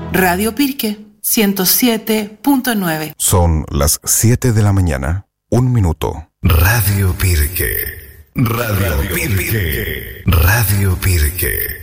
Radio Pirque 107.9. Son las 7 de la mañana, 1 minuto. Radio Pirque. Radio Pirque. Radio Pirque.